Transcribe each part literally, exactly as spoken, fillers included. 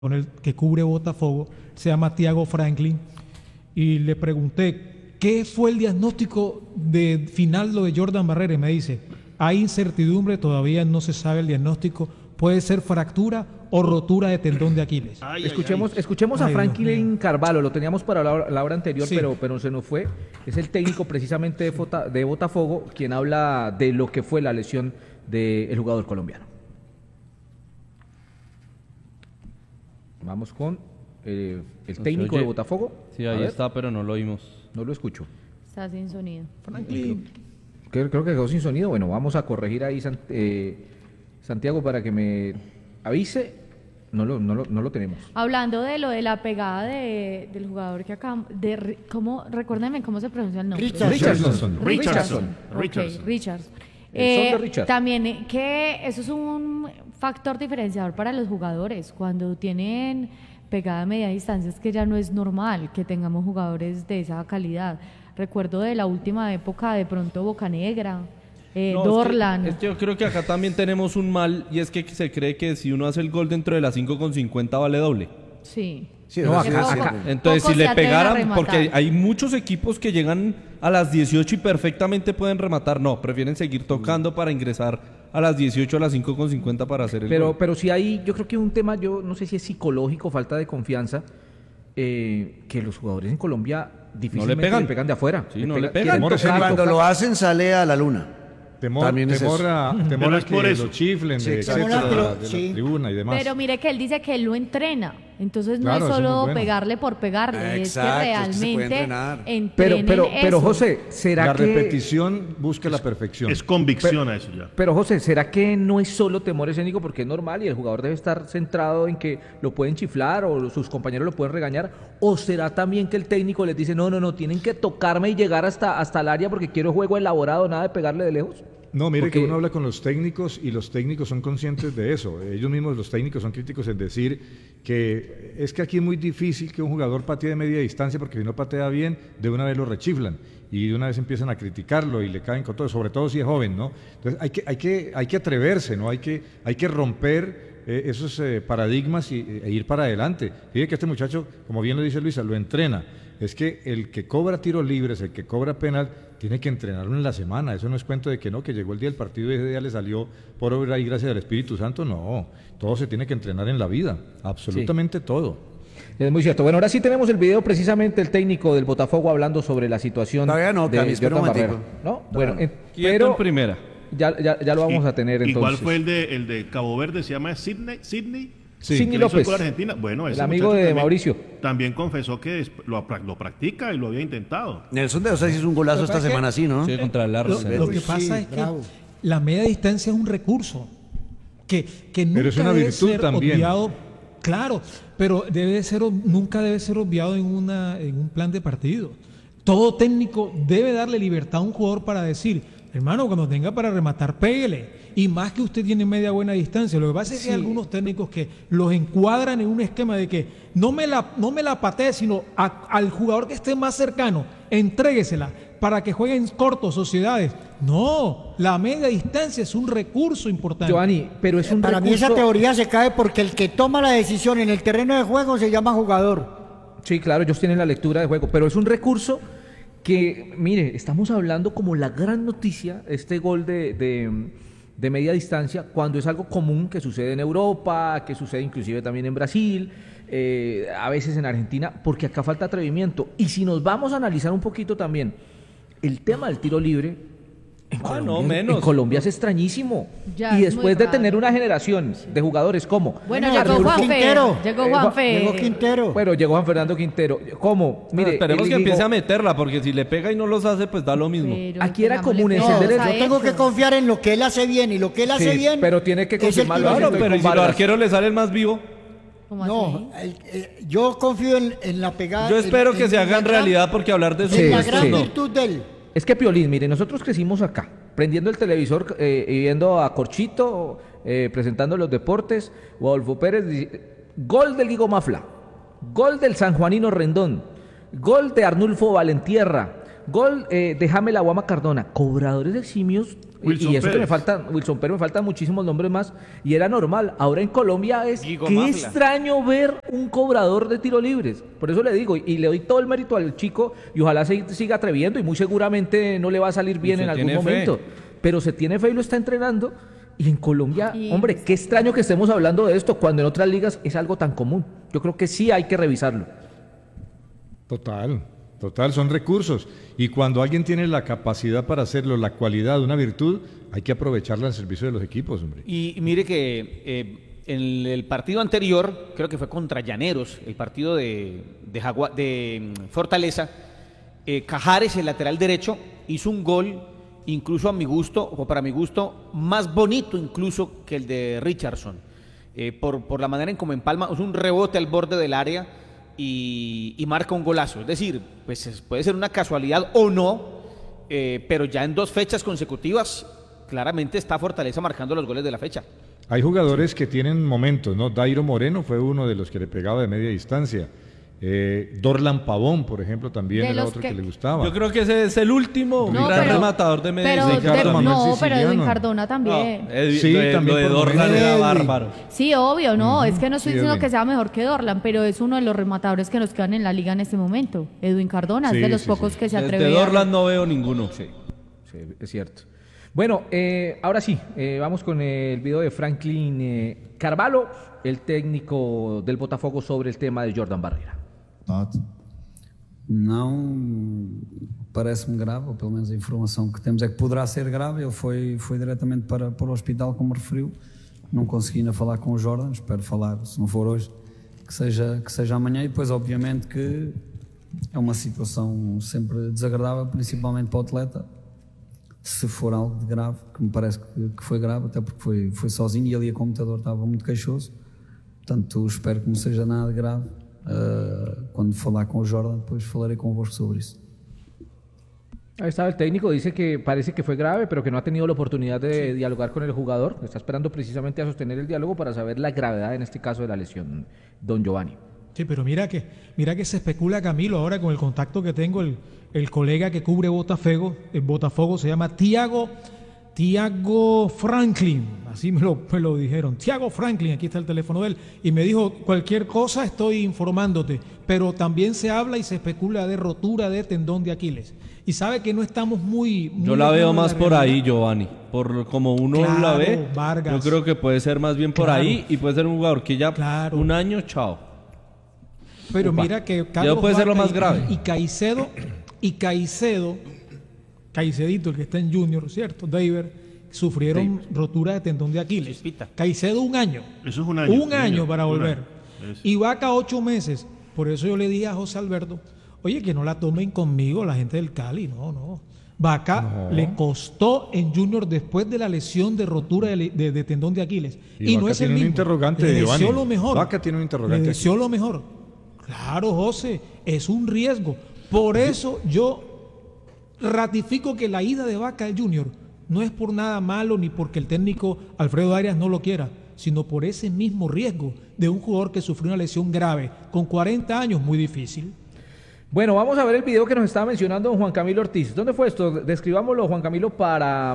con el que cubre Botafogo, se llama Tiago Franklin, y le pregunté, ¿qué fue el diagnóstico de final lo de Jordan Barrera? Y me dice, hay incertidumbre, todavía no se sabe el diagnóstico, puede ser fractura o rotura de tendón de Aquiles. Ay, escuchemos, ay, ay. escuchemos a Ay, Franklin Carvalho, lo teníamos para la, la hora anterior, sí. pero, pero se nos fue. Es el técnico precisamente de, Fota, de Botafogo, quien habla de lo que fue la lesión del jugador colombiano. Vamos con eh, el técnico de Botafogo. Sí, ahí está, pero no lo oímos. No lo escucho. Está sin sonido. Franklin. Creo, creo que quedó sin sonido. Bueno, vamos a corregir ahí, eh, Santiago, para que me avise. No lo, no lo, no lo tenemos. Hablando de lo de la pegada de, del jugador que acá, de cómo, recuérdenme cómo se pronuncia el nombre. Richardson. Richardson. Richardson. Richardson. Richardson. Okay, Richardson. Eh, eh, Richard. También eh, que eso es un factor diferenciador para los jugadores. Cuando tienen pegada a media distancia es que ya no es normal que tengamos jugadores de esa calidad. Recuerdo de la última época, de pronto Bocanegra, eh, no, Dorlan. Es que, es que yo creo que acá también tenemos un mal, y es que se cree que si uno hace el gol dentro de las cinco con cincuenta vale doble. Sí. Sí, no, acá, poco, acá. Entonces, poco si le pegaran, rematar. porque hay muchos equipos que llegan a las dieciocho y perfectamente pueden rematar, no, prefieren seguir tocando para ingresar a las dieciocho a las cinco con cincuenta para hacer el pero, gol. Pero si hay, yo creo que un tema, yo no sé si es psicológico, falta de confianza, eh, que los jugadores en Colombia difícilmente no le pegan. le pegan de afuera. Sí, no le pegan. Tocar, Tocar, cuando tocar. lo hacen sale a la luna. Temor, También es temor eso. a, temor a es que por eso. lo chiflen, Sí, de, exacto. etcétera, Pero, de la sí. tribuna y demás. Pero mire que él dice que él lo entrena, entonces no Claro, es eso es muy solo bueno. pegarle por pegarle, Exacto, es es que que se puede realmente entrenar. entrenen Pero, pero, pero eso. José, ¿será la que repetición busca la perfección. Es convicción a eso ya. Pero José, ¿será que no es solo temor escénico porque es normal y el jugador debe estar centrado en que lo pueden chiflar o sus compañeros lo pueden regañar? ¿O será también que el técnico les dice, no, no, no, tienen que tocarme y llegar hasta, hasta el área porque quiero juego elaborado, nada de pegarle de lejos? No, mire Porque que uno habla con los técnicos y los técnicos son conscientes de eso. Ellos mismos, los técnicos, son críticos en decir que es que aquí es muy difícil que un jugador patee de media distancia porque si no patea bien, de una vez lo rechiflan y de una vez empiezan a criticarlo y le caen con todo, sobre todo si es joven, ¿no? Entonces hay que, hay que, hay que atreverse, ¿no? Hay que, hay que romper eh, esos eh, paradigmas y, e ir para adelante. Fíjate que este muchacho, como bien lo dice Luisa, lo entrena. Es que el que cobra tiros libres, el que cobra penal, tiene que entrenarlo en la semana. Eso no es cuento de que no, que llegó el día del partido y ese día le salió por obra y gracias al Espíritu Santo. No, todo se tiene que entrenar en la vida, absolutamente sí. Todo. Es muy cierto. Bueno, ahora sí tenemos el video precisamente el técnico del Botafogo hablando sobre la situación Todavía no, de Cami, espera un Jordan momentico. Barrera. ¿No? Bueno, eh, Quieto pero en primera. Ya, ya, ya lo vamos a tener entonces. Igual fue el de, el de Cabo Verde, se llama Sidney, Sidney. Sí, que Sidney lo hizo López, con Argentina. Bueno, el ese amigo de también, Mauricio. También confesó que lo, lo practica y lo había intentado. Nelson de Osa hizo un golazo esta semana, sí, ¿no? Sí, contra el Lo, Arsenal. lo que Sí, pasa es bravo. que la media distancia es un recurso que, que nunca Pero es una debe virtud ser también. obviado, claro, pero debe ser, nunca debe ser obviado en, una, en un plan de partido. Todo técnico debe darle libertad a un jugador para decir, hermano, cuando tenga para rematar, péguele. Y más que usted tiene media buena distancia. Lo que pasa es que hay algunos técnicos que los encuadran en un esquema de que no me la, no me la patee, sino a, al jugador que esté más cercano, entréguesela para que jueguen cortos, sociedades. No, la media distancia es un recurso importante. Giovanni, pero es un Para recurso... mí esa teoría se cae porque el que toma la decisión en el terreno de juego se llama jugador. Sí, claro, ellos tienen la lectura de juego, pero es un recurso que, mire, estamos hablando como la gran noticia, este gol de, de, de media distancia, cuando es algo común que sucede en Europa, que sucede inclusive también en Brasil, eh, a veces en Argentina, porque acá falta atrevimiento. Y si nos vamos a analizar un poquito también, el tema del tiro libre, en, Ah, Colombia, no, menos. en Colombia es extrañísimo. Ya, y es después muy de raro. tener una generación de jugadores como... Bueno, Bueno, llegó llegó Juanfe, Quintero. llegó Eh, Juanfe. Llegó Quintero. Bueno, llegó Juan Fernando Quintero. ¿Cómo? Mire, Mire, esperemos él que dijo- empiece a meterla, porque si le pega y no los hace, pues da lo mismo. Pero Aquí era tengámosle común cuidado encender el- a Yo tengo eso. que confiar en lo que él hace bien y lo que él hace Sí, bien. pero tiene que es el confirmarlo. tiro Claro, libre. pero ¿y si los Vargas. arqueros le salen más vivo? ¿Cómo No, así? el- eh, yo confío en, en la pegada. Yo espero en- que en se la hagan gran- realidad, porque hablar de eso Sí, En la pues, gran sí. no. virtud de él. Es que Piolín, mire, nosotros crecimos acá, prendiendo el televisor eh, y viendo a Corchito eh, presentando los deportes, o a Adolfo Pérez, di- gol del Guigo Mafla, gol del Sanjuanino Rendón, gol de Arnulfo Valentierra, gol eh, de Jamel Aguama Cardona, cobradores eximios Wilson y eso que Pérez. me faltan, Wilson Pérez, me faltan muchísimos nombres más, y era normal. Ahora en Colombia es Guigo qué Mafla. extraño ver un cobrador de tiro libres. Por eso le digo, y le doy todo el mérito al chico, y ojalá se siga atreviendo, y muy seguramente no le va a salir bien se en algún tiene fe. momento. Pero se tiene fe y lo está entrenando. Y en Colombia, Y- hombre, qué extraño que estemos hablando de esto cuando en otras ligas es algo tan común. Yo creo que sí hay que revisarlo. Total, total, son recursos. Y cuando alguien tiene la capacidad para hacerlo, la cualidad, una virtud, hay que aprovecharla al servicio de los equipos, hombre. Y mire que eh, en el partido anterior, creo que fue contra Llaneros, el partido de, de, Jagua- de mm, Fortaleza, eh, Cajares, el lateral derecho, hizo un gol, incluso a mi gusto, o para mi gusto, más bonito incluso que el de Richardson. Eh, por, por la manera en como empalma, es un rebote al borde del área y, y marca un golazo. Es decir, pues es- puede ser una casualidad o no, eh, pero ya en dos fechas consecutivas, claramente está Fortaleza marcando los goles de la fecha. Hay jugadores que tienen momentos, ¿no? Dairo Moreno fue uno de los que le pegaba de media distancia. Eh, Dorlan Pavón, por ejemplo, también De era los otro que- que, le gustaba. Yo creo que ese es el último No, gran pero- rematador de media Pero distancia. Ricardo de- Manuel no, pero Edwin Siciliano. Cardona también. No, Edwin- Sí, lo de, también lo de por Dorlan momento. era Edwin. bárbaro. Sí, obvio, no, es que no estoy Sí, diciendo Edwin. que sea mejor que Dorlan, pero es uno de los rematadores que nos quedan en la liga en este momento. Edwin Cardona Sí, es de los sí, pocos sí. que se Desde atreve a... Dorlan no veo ninguno. Sí, sí, es cierto. Bueno, eh, ahora sí, eh, vamos con el video de Franklin eh, Carvalho, el técnico del Botafogo, sobre el tema de Jordan Barreira. Noto. Não parece-me grave, ou pelo menos a informação que temos é que poderá ser grave. Ele foi, foi diretamente para, para o hospital, como referiu. Não consegui ainda falar com o Jordan, espero falar, se não for hoje, que seja, que seja amanhã. E depois, obviamente, que é uma situação sempre desagradável, principalmente para o atleta. Se for algo de grave, que me parece que, que foi grave, até porque foi, foi sozinho e ali a computador estava muito queixoso. Portanto, espero que não seja nada de grave. Uh, quando falar com o Jordan, depois falarei convosco sobre isso. Ahí estaba el técnico, dice que parece que fue grave, pero que no ha tenido la oportunidad de dialogar con el jugador. Está esperando precisamente a sostener el diálogo para saber la gravedad, en este caso, de la lesión, don Giovanni. Sí, pero mira que, mira que se especula, Camilo, ahora con el contacto que tengo, el, el colega que cubre Botafogo, el Botafogo se llama Tiago, Tiago Franklin, así me lo, me lo dijeron, Tiago Franklin, aquí está el teléfono de él, y me dijo, cualquier cosa estoy informándote, pero también se habla y se especula de rotura de tendón de Aquiles, y sabe que no estamos muy... muy Yo la veo lejanos de más la por realidad. ahí, Giovanni. Por como uno Claro, la ve, Vargas. yo creo que puede ser más bien por Claro. ahí y puede ser un jugador que ya Claro. un año, chao. Pero Upa. mira que Ya puede ser lo Vaca más y- grave. Y Caicedo, y Caicedo, Caicedito, el que está en Junior, ¿cierto? David, sufrieron rotura de tendón de Aquiles. Chispita. Caicedo un año. Eso es un año. Un un año año, para un volver. año. Eso. Y Vaca ocho meses. Por eso yo le dije a José Alberto, oye, que no la tomen conmigo la gente del Cali. No, no. Vaca le costó en Junior después de la lesión de rotura de, de- de tendón de Aquiles. Y Y, no Vaca es el tiene un mismo. interrogante, Le Giovanni. deseó lo mejor. Vaca tiene un interrogante Le aquí. deseó lo mejor. Claro, José, es un riesgo. Por eso yo ratifico que la ida de Vaca al Junior no es por nada malo ni porque el técnico Alfredo Arias no lo quiera, sino por ese mismo riesgo de un jugador que sufrió una lesión grave con cuarenta años, muy difícil. Bueno, vamos a ver el video que nos estaba mencionando don Juan Camilo Ortiz. ¿Dónde fue esto? Describámoslo, Juan Camilo, para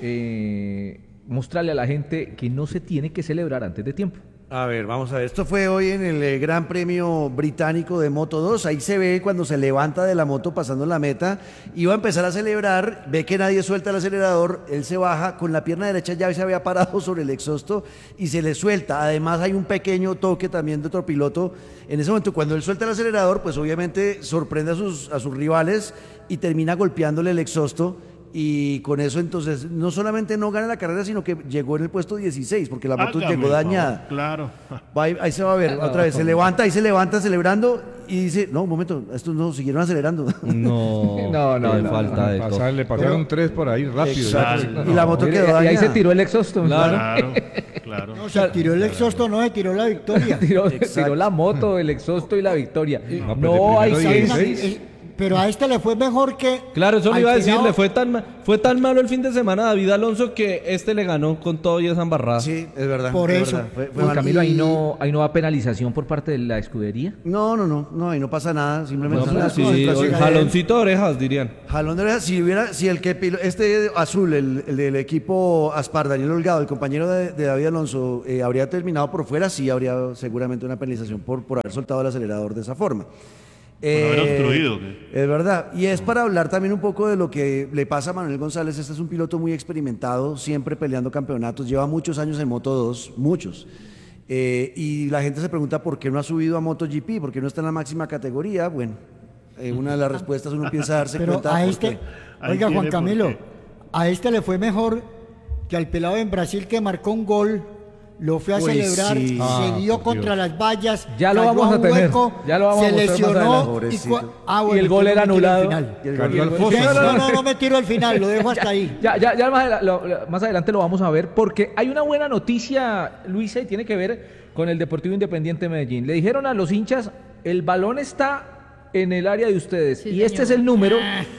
eh, mostrarle a la gente que no se tiene que celebrar antes de tiempo. A ver, vamos a ver. Esto fue hoy en el eh, Gran Premio Británico de Moto dos. Ahí se ve cuando se levanta de la moto pasando la meta. Iba a empezar a celebrar, ve que nadie suelta el acelerador, él se baja, con la pierna derecha ya se había parado sobre el exhausto y se le suelta. Además hay un pequeño toque también de otro piloto. En ese momento, cuando él suelta el acelerador, pues obviamente sorprende a sus, a sus rivales y termina golpeándole el exhausto. Y con eso entonces no solamente no gana la carrera, sino que llegó en el puesto dieciséis, porque la moto Hágame llegó el dañada. favor, Claro. Va, ahí, ahí se va a ver otra vez, se levanta, ahí se levanta celebrando y dice, no, un momento, estos no siguieron acelerando. No, No, no, qué no, falta de Pasar- todo. le pasaron tres por ahí rápido. Exacto. ya. Y la moto Mire, quedó y ahí dañada. se tiró el exhausto. Claro. Claro, claro. No, se tiró el exhausto, no se tiró la victoria. Tiró, Exacto. tiró la moto, el exhausto y la victoria. No, pues de No hay primero que... dieciséis. El- pero a este le fue mejor que... Claro, eso le al iba a decir, pelado. le fue tan, ma- fue tan malo el fin de semana a David Alonso que este le ganó con todo y esa embarrada. Sí, es verdad. Por es eso. verdad, fue- fue Uy, mal. Camilo, ahí Y- no, ahí no va penalización por parte de la escudería. No, no, no, no, ahí no pasa nada, simplemente No, son pues las sí, concentraciones. jaloncito de orejas, dirían. Jalón de orejas, si hubiera, si el que pilo- este azul, el, el del equipo Aspar, Daniel Holgado, el compañero de, de David Alonso, eh, habría terminado por fuera, sí habría seguramente una penalización por, por haber soltado el acelerador de esa forma. haber Eh, obstruido, ¿qué? Es verdad. Y es para hablar también un poco de lo que le pasa a Manuel González. Este es un piloto muy experimentado, siempre peleando campeonatos, lleva muchos años en Moto dos, muchos. Eh, y la gente se pregunta por qué no ha subido a MotoGP, por qué no está en la máxima categoría. Bueno, eh, una de las respuestas uno piensa darse Pero cuenta. a por este, qué. Ahí oiga tiene Juan por Camilo, qué. a este le fue mejor que al pelado en Brasil que marcó un gol, lo fue a Uy, celebrar, sí. se Ah, dio por contra las vallas, Ya lo cayó vamos a un tener, hueco, ya lo vamos se a mostrar más lesionó adelante. y, Pobrecito. cua- ah, Y bueno, el gol entonces era no me tiro al anulado. final. Y el Cayó gol- al foso. No, no, no, no me tiro al final, lo dejo hasta ahí. Ya, ya, ya más, adela- lo- lo- más adelante lo vamos a ver porque hay una buena noticia, Luisa, y tiene que ver con el Deportivo Independiente de Medellín. Le dijeron a los hinchas, el balón está en el área de ustedes. Sí, y este señor. es el número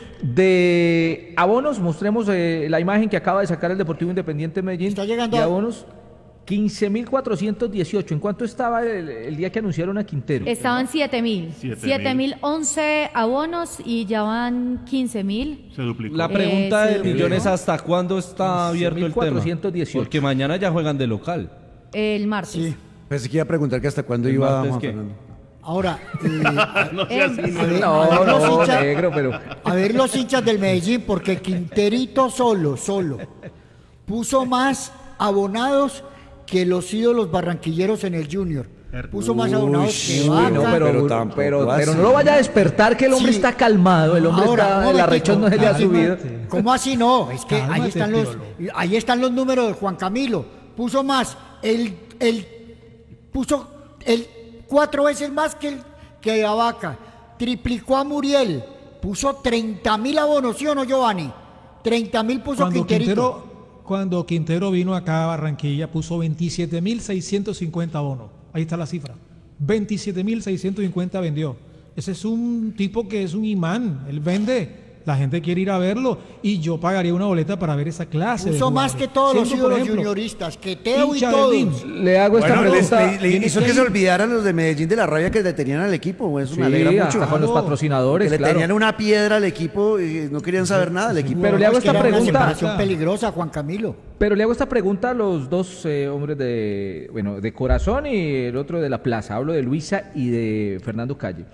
de abonos. Mostremos eh, la imagen que acaba de sacar el Deportivo Independiente de Medellín. Está llegando de a- abonos. quince mil cuatrocientos dieciocho. ¿En cuánto estaba el, el día que anunciaron a Quintero? Estaban siete mil. Siete siete mil once abonos y ya van quince mil. Se duplicó. La pregunta Eh, del sí. millón es ¿hasta cuándo está abierto el tema? cuatrocientos dieciocho. Porque mañana ya juegan de local. El martes. Sí. Pensé que iba a preguntar que hasta cuándo El iba martes, Juan ¿qué? Fernando. Ahora, eh, No sea así, a no. ver, No, a ver los no, hinchas- negro, pero... a ver los hinchas del Medellín, porque Quinterito solo, solo, puso más abonados que los ídolos barranquilleros en el Junior. Puso más abonados que Uy, Vaca. no, pero, Pero pero, tampoco pero, así. no lo vaya a despertar que el hombre Sí. está calmado, el hombre Ahora, está, un el momentico, arrechón no se le ha cálmate. subido. ¿Cómo así no? Es que ahí Cálmate, están los, Piolo. ahí están los números de Juan Camilo. Puso más, el, el puso el cuatro veces más que el que a Vaca. Triplicó a Muriel. Puso treinta mil abonos, ¿sí o no, Giovanni? treinta mil puso Cuando Quinterito. Quintero, cuando Quintero vino acá a Barranquilla, puso veintisiete mil seiscientos cincuenta abonos. Ahí está la cifra. veintisiete mil seiscientos cincuenta vendió. Ese es un tipo que es un imán. Él vende. La gente quiere ir a verlo y yo pagaría una boleta para ver esa clase. de Puso más jugadores. que todos los Siendo, por ídolos ejemplo, junioristas, que Teo y hincha del todos. Lince. Le hago esta Bueno, les- pregunta. le, le hizo que se olvidaran los de Medellín de la rabia que le tenían al equipo. Eso Sí, me alegra mucho. hasta con los Claro. patrocinadores, Que le claro. tenían una piedra al equipo y no querían saber nada del equipo. Pero le hago Es que esta era una pregunta. separación peligrosa, Juan Camilo. Pero le hago esta pregunta a los dos eh, hombres de, bueno, de Corazón y el otro de La Plaza. Hablo de Luisa y de Fernando Calle.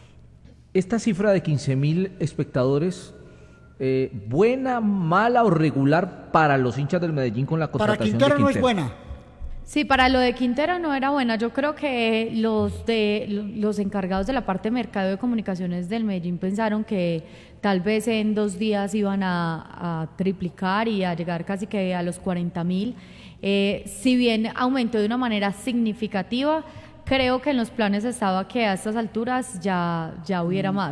Esta cifra de quince mil espectadores, eh, ¿buena, mala o regular para los hinchas del Medellín con la Para contratación Quintero de no es Quintero? buena. Sí, para lo de Quintero no era buena. Yo creo que los de los encargados de la parte de mercado de comunicaciones del Medellín pensaron que tal vez en dos días iban a, a triplicar y a llegar casi que a los cuarenta mil. Eh, si bien aumentó de una manera significativa, creo que en los planes estaba que a estas alturas ya, ya hubiera más.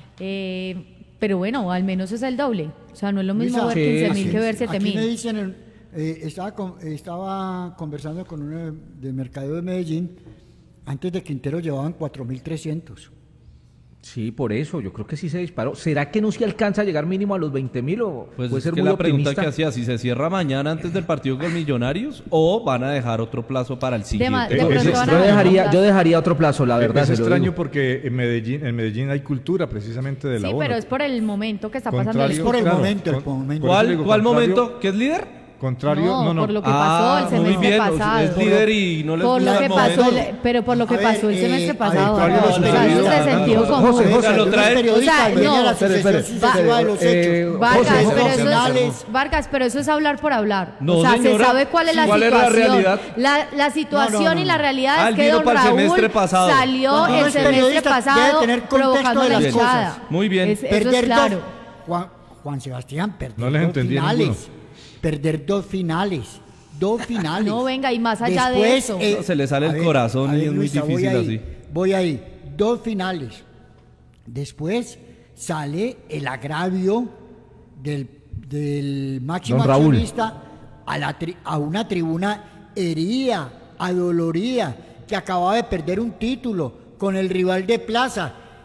Eh, pero bueno, al menos es el doble. O sea, no es lo mismo Luisa, ver sí, quince mil sí. que ver siete Aquí me mil. dicen, el- eh, estaba, con- estaba conversando con uno de, de Mercadeo de Medellín, antes de Quintero llevaban cuatro mil trescientos. Sí, por eso, yo creo que sí se disparó. ¿Será que no se alcanza a llegar mínimo a los veinte mil o Pues puede es ser que muy la pregunta optimista? que hacía, si se cierra mañana antes del partido con Millonarios o van a dejar otro plazo para el ma- siguiente. de Eh, pronto es van a Yo dejar dejaría, un yo plazo. dejaría otro plazo, la verdad. es se lo extraño digo. porque en Medellín, en Medellín hay cultura precisamente del Sí, abono. pero es por el momento que está pasando el Contrario, Es por el claro, momento, el con- momento. por eso ¿Cuál, digo, cuál contrario- momento? ¿Qué es líder? Contrario, No, no, no. por lo que Ah, pasó el muy semestre bien, pasado. es líder y no les por gusta lo el que pasó, momento. el- pero por lo que A ver, pasó el eh, semestre a pasado, Victoria no, los o sea, eso es de periodistas, sentido José, común. José, José, Se lo trae- periodistas O sea, venían no, a la espere, sucesión espere, sucesiva de los eh, hechos. Vargas, José, pero José, eso Nacionales. es, Vargas, pero eso es hablar por hablar. No, o sea, señora. se sabe cuál es la ¿Cuál es la situación. realidad? La, la situación No, no, no, y la no. realidad Ah, es él que vino don para el Raúl semestre pasado. salió Cuando uno el es semestre periodista, debe pasado tener contexto provocando de la las hinchada. cosas. Muy bien. Es- eso Perder es claro. dos, Juan, Juan Sebastián, perder No les dos entendí a finales. ninguno. Perder dos finales. Dos finales. No, venga, y más allá de Después, eso. eh, No, se le sale a el corazón a y es muy Luisa, voy difícil ahí, así. Voy ahí. Dos finales. Después sale el agravio del, del máximo Don Raúl. accionista a, la tri- a una tribuna herida, adolorida, que acababa de perder un título con el rival de plaza.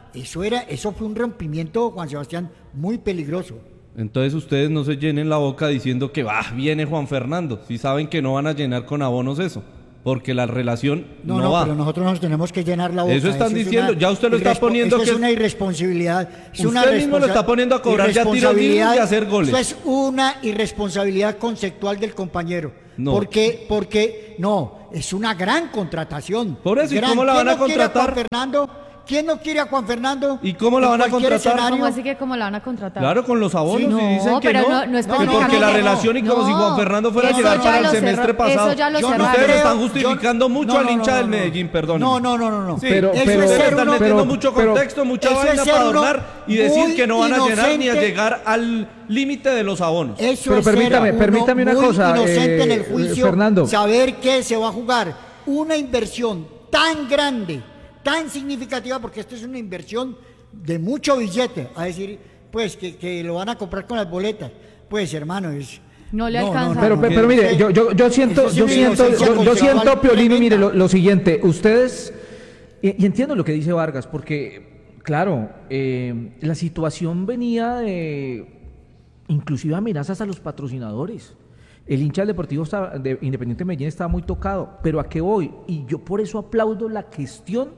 eso era, eso fue un rompimiento, Juan Sebastián, muy peligroso. Entonces ustedes no se llenen la boca diciendo que va, viene Juan Fernando, si saben que no van a llenar con abonos eso, porque la relación no, no, no va. pero nosotros nos tenemos que llenar la boca. Eso están eso diciendo, una, ya usted lo está poniendo eso que es una irresponsabilidad. Es usted una mismo lo está poniendo a cobrar ya tiros libres y a hacer goles. Eso es una irresponsabilidad conceptual del compañero. No. Porque, porque, no, es una gran contratación. Por eso, ¿y gran, cómo la van a ¿quién no quiere a contratar? Juan Fernando? ¿Quién no quiere a Juan Fernando? ¿Y cómo la En van a cualquier contratar? escenario. ¿Cómo así que cómo la van a contratar? Claro, con los abonos Sí, y no, dicen que pero no. no- no es Que porque prácticamente- la relación y como no. si Juan Fernando fuera a Eso llegar ya para el lo semestre cerró- pasado. eso ya lo Yo no cerraron. Ustedes creo- están justificando yo- mucho no, al no, hincha no, del no. Medellín, perdón. No, no, no, no, no. Sí, Pero- eso pero- es ser están uno- metiendo pero- mucho pero- contexto, mucha eso es vaina ser para uno adornar y decir muy que no van a llenar ni a inocente. llegar al límite de los abonos. Eso Pero es ser permítame, uno permítame una muy cosa, inocente en eh, el juicio, Fernando. saber que se va a jugar una inversión tan grande, tan significativa, porque esto es una inversión de mucho billete, a decir, pues, que, que lo van a comprar con las boletas. Pues, hermano, es... No le alcanza. Pero, pero, pero mire, yo, yo, yo siento, Eso yo es siento, inocencia yo, yo conceptual siento, Piolín, mire, lo, tremenda. lo siguiente, ustedes, y, y entiendo lo que dice Vargas, porque, claro, eh, la situación venía de, inclusive amenazas a los patrocinadores. El hincha del Deportivo estaba, de Independiente Medellín estaba muy tocado, pero ¿a qué voy? Y yo por eso aplaudo la gestión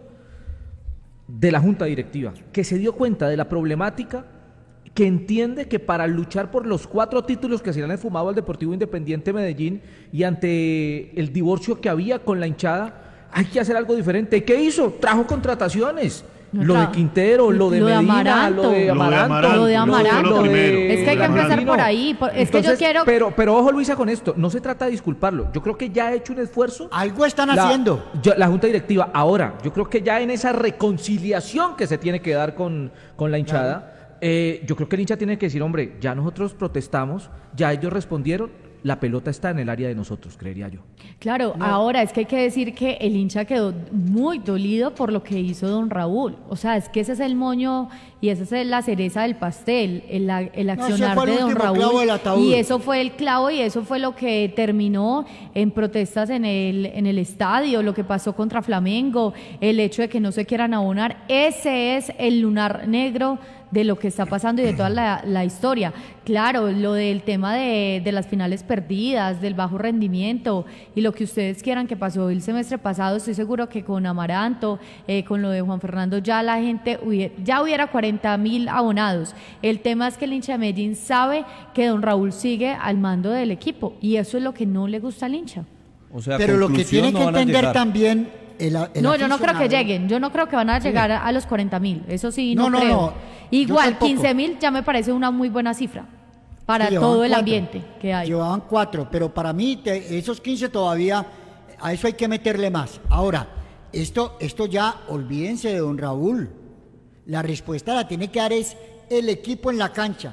de la Junta Directiva, que se dio cuenta de la problemática, que entiende que para luchar por los cuatro títulos que se le han esfumado al Deportivo Independiente Medellín y ante el divorcio que había con la hinchada, hay que hacer algo diferente. ¿Qué hizo? Trajo contrataciones. No lo tra- de Quintero, lo de lo de Medina, Amaranto. lo de Lo de Amaranto. Amaranto, Lo de eso fue lo Amaranto. primero. Es que hay que Amaranto. empezar por ahí. por- Es que yo Entonces, quiero... Pero, pero ojo, Luisa, con esto. No se trata de disculparlo. Yo creo que ya ha hecho un esfuerzo. Algo están La- haciendo. yo- la Junta Directiva. Ahora, yo creo que ya en esa reconciliación que se tiene que dar con, con la hinchada, eh, yo creo que el hincha tiene que decir, hombre, ya nosotros protestamos, ya ellos respondieron, la pelota está en el área de nosotros, creería yo. Claro, ahora es que hay que decir que el hincha quedó muy dolido por lo que hizo don Raúl. O sea, es que ese es el moño y esa es la cereza del pastel, el, a- el ese accionar fue el de don último Raúl. clavo del ataúd. Y eso fue el clavo y eso fue lo que terminó en protestas en el, en el estadio, lo que pasó contra Flamengo, el hecho de que no se quieran abonar. Ese es el lunar negro de lo que está pasando y de toda la, la historia. Claro, lo del tema de, de las finales perdidas, del bajo rendimiento y lo que ustedes quieran que pasó el semestre pasado, estoy seguro que con Amaranto, eh, con lo de Juan Fernando, ya la gente hubiera, ya hubiera cuarenta mil abonados. El tema es que el hincha de Medellín sabe que don Raúl sigue al mando del equipo y eso es lo que no le gusta al hincha. O sea, Pero lo que conclusión, tiene no que van a entender llegar. también el, el No, yo no creo que aficionado- lleguen, yo no creo que van a llegar a, a los cuarenta mil, eso sí, no, No, no, creo. no, yo Igual, tampoco. quince mil ya me parece una muy buena cifra para Sí, llevaban todo el cuatro. ambiente que hay. Llevaban cuatro, pero para mí te- esos quince todavía, a eso hay que meterle más. Ahora, esto, esto ya, olvídense de don Raúl. La respuesta la tiene que dar es el equipo en la cancha.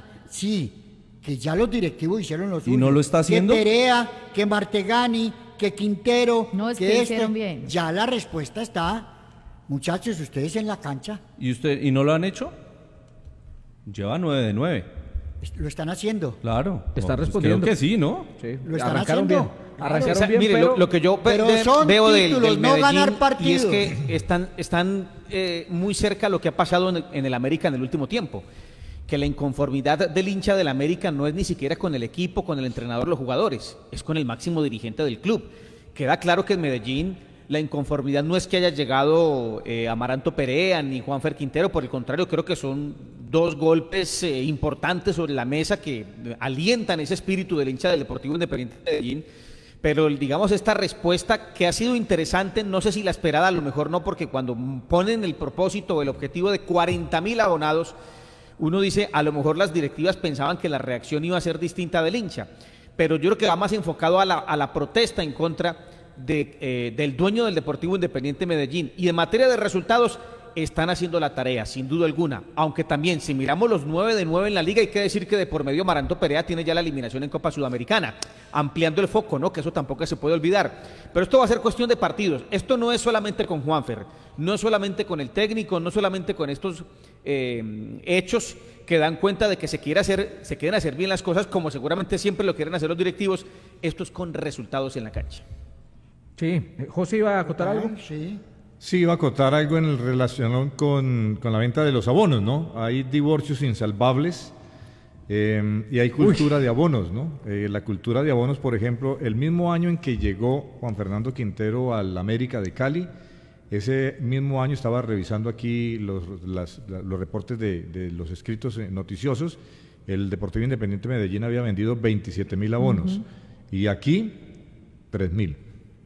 Sí, que ya los directivos hicieron lo ¿Y suyo. no lo está haciendo? Que Perea, que Martegani, que Quintero, No, es que, que este. hicieron bien. Ya la respuesta está, muchachos, ustedes en la cancha ¿Y usted y no lo han hecho? Lleva nueve de nueve. lo están haciendo. Claro. Está Pues respondiendo. Creo que sí, ¿no? Sí, Lo están arrancaron haciendo. bien. Arrancaron O sea, bien, mire, pero... lo, lo que yo ve- pero de- son veo del, títulos, del no Medellín ganar y es partidos. que están, están eh, muy cerca a lo que ha pasado en el, en el América en el último tiempo. Que la inconformidad del hincha del América no es ni siquiera con el equipo, con el entrenador, los jugadores, es con el máximo dirigente del club. Queda claro que en Medellín la inconformidad no es que haya llegado eh, Amaranto Perea ni Juanfer Quintero, por el contrario, creo que son dos golpes eh, importantes sobre la mesa que eh, alientan ese espíritu del hincha del Deportivo Independiente de Medellín. Pero digamos esta respuesta que ha sido interesante, no sé si la esperada, a lo mejor no, porque cuando ponen el propósito o el objetivo de cuarenta mil abonados, uno dice, a lo mejor las directivas pensaban que la reacción iba a ser distinta del hincha, pero yo creo que va más enfocado a la, a la protesta en contra de, eh, del dueño del Deportivo Independiente Medellín. Y en materia de resultados, están haciendo la tarea, sin duda alguna, aunque también, si miramos los nueve de nueve en la liga, hay que decir que de por medio Amaranto Perea tiene ya la eliminación en Copa Sudamericana, ampliando el foco, ¿no? Que eso tampoco se puede olvidar. Pero esto va a ser cuestión de partidos, esto no es solamente con Juanfer, no es solamente con el técnico, no solamente con estos eh, hechos que dan cuenta de que se quiere hacer, se quieren hacer bien las cosas, como seguramente siempre lo quieren hacer los directivos, esto es con resultados en la cancha. Sí, José iba a acotar algo. Sí. Sí, iba a acotar algo en el relación con, con la venta de los abonos, ¿no? Hay divorcios insalvables eh, y hay cultura Uy. de abonos, ¿no? Eh, la cultura de abonos, por ejemplo, el mismo año en que llegó Juan Fernando Quintero al América de Cali, ese mismo año estaba revisando aquí los, las, los reportes de, de los escritos noticiosos, el Deportivo Independiente Medellín había vendido veintisiete mil abonos uh-huh. y aquí tres mil,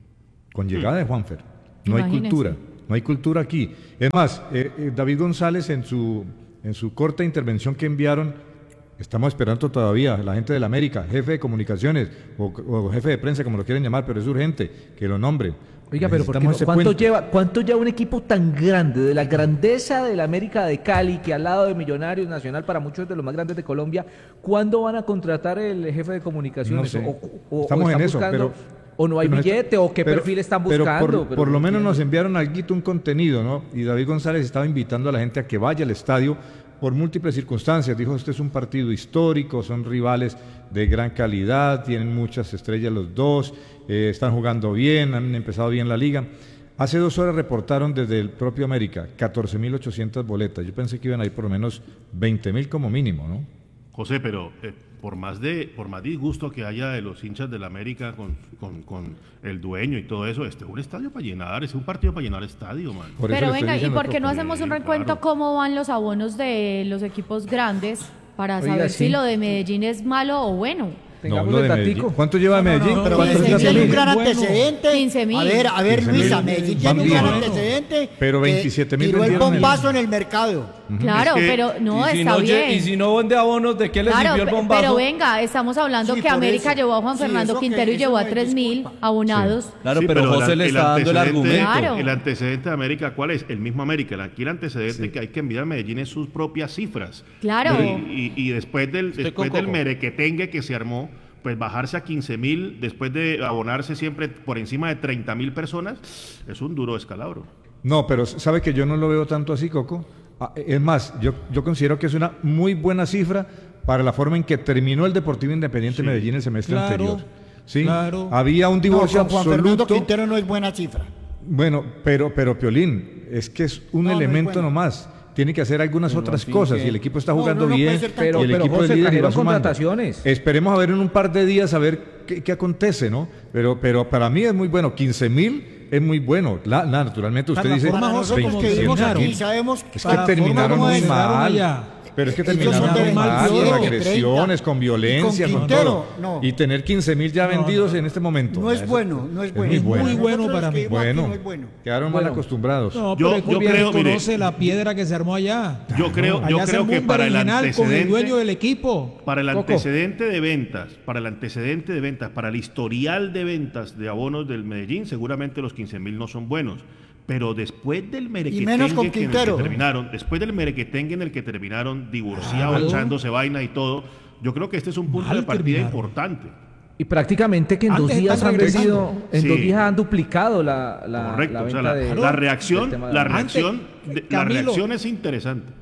con llegada de Juanfer. No Imagínense. hay cultura, no hay cultura aquí. Es más, eh, eh, David González en su, en su corta intervención que enviaron, estamos esperando todavía, la gente del América, jefe de comunicaciones o, o jefe de prensa, como lo quieren llamar, pero es urgente que lo nombren. Oiga, pero ¿por qué no? ¿Cuánto lleva, ¿cuánto lleva un equipo tan grande, de la grandeza de la América de Cali, que al lado de Millonarios Nacional, para muchos de los más grandes de Colombia, ¿cuándo van a contratar el jefe de comunicaciones? No sé. o, o, Estamos o en eso, buscando, pero... ¿O no hay pero billete? ¿O qué pero, perfil están buscando? Pero por, pero por lo no menos entiendo. nos enviaron algo, un contenido, ¿no? Y David González estaba invitando a la gente a que vaya al estadio por múltiples circunstancias. Dijo, este es un partido histórico, son rivales de gran calidad, tienen muchas estrellas los dos, eh, están jugando bien, han empezado bien la liga. Hace dos horas reportaron desde el propio América catorce mil ochocientas boletas. Yo pensé que iban a ir por lo menos veinte mil como mínimo, ¿no? José, pero eh, por más de por más disgusto que haya de los hinchas del América con, con, con el dueño y todo eso, este es un estadio para llenar, es un partido para llenar estadio, man. Por pero venga, ¿y por qué no hacemos un recuento claro. cómo van los abonos de los equipos grandes para Oiga, saber sí. si lo de Medellín es malo o bueno? No, lo de Medellín. ¿Cuánto lleva Medellín? No, no, no, pero Medellín tiene un gran antecedente. quince mil. A ver, a ver, Luisa, Medellín tiene un gran antecedente. Pero veintisiete mil. Tiró el bombazo en el mercado. Claro, es que, pero no, si está no, bien. Y si no vende abonos, ¿de qué le claro, sirvió el bombazo? Pero venga, estamos hablando sí, que América eso. llevó a Juan sí, Fernando Quintero y llevó a tres mil abonados. Sí. Claro, sí, pero, pero José el, le está dando el argumento. Claro. El antecedente de América, ¿cuál es? El mismo América. Aquí el antecedente sí. que hay que enviar a Medellín es sus propias cifras. Claro. Y, y, y después del, después del merequetengue que se armó, pues bajarse a quince mil después de abonarse siempre por encima de treinta mil personas, es un duro escalabro. No, pero sabe que yo no lo veo tanto así, Coco. Es más, yo, yo considero que es una muy buena cifra para la forma en que terminó el Deportivo Independiente sí. Medellín el semestre claro, anterior. Sí, claro. Había un divorcio no, Juan absoluto. Fernando Quintero no es buena cifra. Bueno, pero, pero Piolín, es que es un no, elemento no es nomás. Tiene que hacer algunas pero otras cosas que... y el equipo está jugando no, no, no bien pero, y el pero equipo José, es líder y va sumando. Contrataciones. Esperemos a ver en un par de días a ver qué, qué acontece, ¿no? Pero, pero para mí es muy bueno, quince mil es muy bueno. La, la, naturalmente usted para dice nosotros que vivimos aquí sabemos es que terminaron muy mal. Pero es que terminaron mal, con agresiones, con violencia, con, con todo. No. Y tener quince mil ya vendidos no, no. en este momento. No es bueno, no es bueno. Es muy bueno, muy bueno para mí. Bueno, no es bueno. Quedaron bueno. mal acostumbrados. No, pero yo, yo creo, conoce la piedra que se armó allá. Yo creo, yo creo que para el antecedente con el dueño del equipo. Para el antecedente de ventas, para el antecedente de ventas, para el historial de ventas de abonos del Medellín, seguramente los quince mil no son buenos. Pero después del merequetengue en el que terminaron, después del merequetengue en el que terminaron divorciados, echándose vaina y todo, yo creo que este es un punto Mal de partida terminaron. importante. Y prácticamente que en Antes dos días han vendido, en sí. dos días han duplicado la, la, Correcto, la venta o sea, la, de, la reacción, de la reacción, Antes, de, Camilo, la reacción es interesante.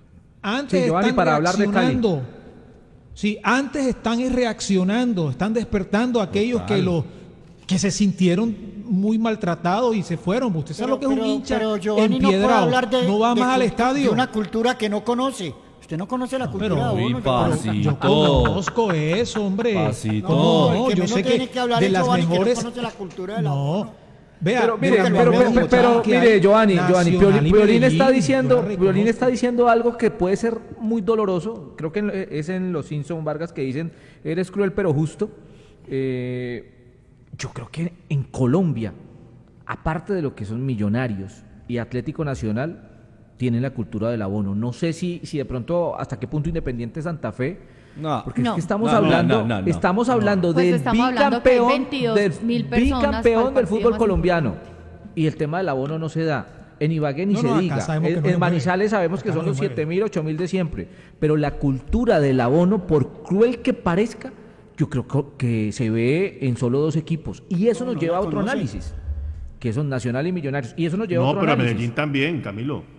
Antes sí, Giovanni, están para hablar de Cali. Sí, antes están reaccionando, están despertando a aquellos Total. que lo que se sintieron muy maltratados y se fueron. Usted sabe pero, lo que pero, es un hincha empiedrado. No, de, no va de, más de, al estadio. De una cultura que no conoce. Usted no conoce la cultura pero, de uno. Pero, yo conozco eso, hombre. Pasito. No, no, no yo sé que, que de las Giovanni, mejores. Que no conoce la cultura de la no. uno. Vea, pero mire, pero, pero, pero, pero mire, Giovanni, Giovanni, Piolín está diciendo, Piolín está diciendo algo que puede ser muy doloroso. Creo que es en los Simpson Vargas que dicen, eres cruel pero justo. Eh, yo creo que en Colombia, aparte de lo que son Millonarios y Atlético Nacional, tienen la cultura del abono. No sé si, si de pronto hasta qué punto Independiente Santa Fe, no, porque no, es que estamos no, hablando, no, no, no, estamos hablando no. Pues del estamos bicampeón, del bicampeón del fútbol más colombiano importante. Y el tema del abono no se da. En Ibagué ni no, se no, diga. En, no en Manizales sabemos acá que son no los siete mil, ocho mil de siempre. Pero la cultura del abono, por cruel que parezca, yo creo que se ve en solo dos equipos. Y eso no, nos no lleva a otro conoce. análisis, que son Nacional y Millonarios. Y eso nos lleva no, a otro pero análisis. Medellín también, Camilo.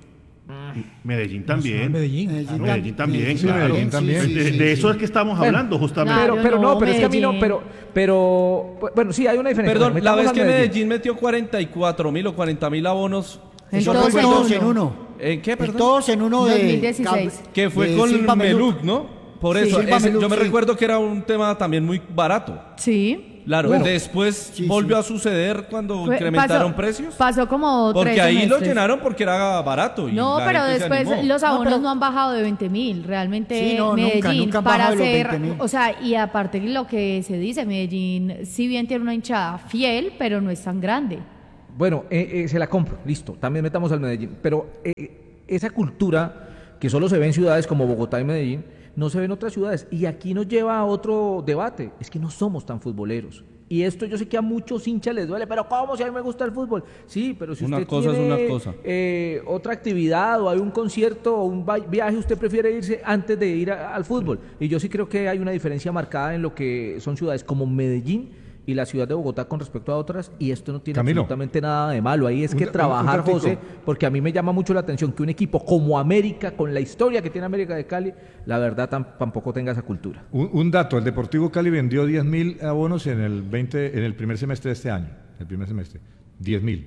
Medellín también. Medellín. Medellín, Medellín también, Sí, claro. Medellín también. De, de Sí, sí, eso sí. es que estamos Bueno, hablando, justamente. Pero, pero no, no, pero es que a mí no, Medellín. pero, pero, bueno, sí, hay una diferencia. Perdón, la Metamos vez al que Medellín metió cuarenta y cuatro mil o cuarenta mil abonos. El Eso todos fue en todos uno. en uno. ¿En qué, El perdón? todos en uno de... dos mil dieciséis. Que fue de con Silva Meluc, ¿no? Por Sí, eso, Silva ese- Meluc, yo me sí. recuerdo que era un tema también muy barato. Sí. Claro, Bueno, después sí, volvió sí. a suceder cuando Fue- incrementaron pasó- precios. Pasó como Porque tres ahí lo semestres. llenaron porque era barato. Y No, la pero gente se después animó. los abonos no, pero- han bajado de veinte mil. Realmente Sí, no, nunca, Medellín, nunca han para bajado de los hacer, veinte mil. o sea, y aparte lo que se dice, Medellín, si bien tiene una hinchada fiel, pero no es tan grande. Bueno, eh, eh, se la compro, listo, también metamos al Medellín. Pero eh, esa cultura que solo se ve en ciudades como Bogotá y Medellín, no se ve en otras ciudades. Y aquí nos lleva a otro debate, es que no somos tan futboleros. Y esto yo sé que a muchos hinchas les duele, pero ¿cómo si a mí me gusta el fútbol? Sí, pero si Una usted cosa es tiene una cosa. eh, otra actividad o hay un concierto o un va- viaje, usted prefiere irse antes de ir a- al fútbol. Y yo sí creo que hay una diferencia marcada en lo que son ciudades como Medellín y la ciudad de Bogotá con respecto a otras, y esto no tiene Camilo. absolutamente nada de malo. Ahí es Un- que un- un trabajar, ratico. José, porque a mí me llama mucho la atención que un equipo como América, con la historia que tiene América de Cali, la verdad tam- tampoco tenga esa cultura. Un, un dato, el Deportivo Cali vendió diez mil abonos en el veinte, en el primer semestre de este año, el primer semestre, diez mil.